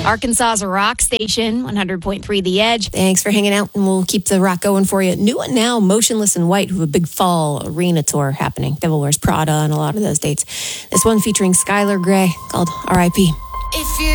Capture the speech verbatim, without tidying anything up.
Arkansas's rock station, one hundred point three The Edge. Thanks for hanging out, and we'll keep the rock going for you. New one now, Motionless in White, who have a big fall arena tour happening. Devil Wears Prada and a lot of those dates. This one featuring Skylar Grey called R I P. If you